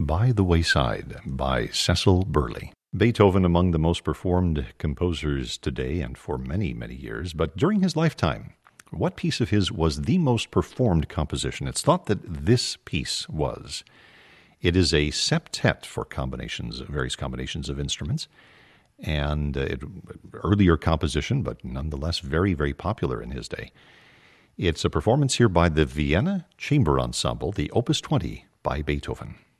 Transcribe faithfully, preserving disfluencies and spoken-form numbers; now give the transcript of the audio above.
By the Wayside by Cecil Burley. Beethoven, among the most performed composers today and for many, many years, but during his lifetime, what piece of his was the most performed composition? It's thought that this piece was. It is a septet for combinations, various combinations of instruments, and uh, it, earlier composition, but nonetheless very, very popular in his day. It's a performance here by the Vienna Chamber Ensemble, the Opus twenty by Beethoven.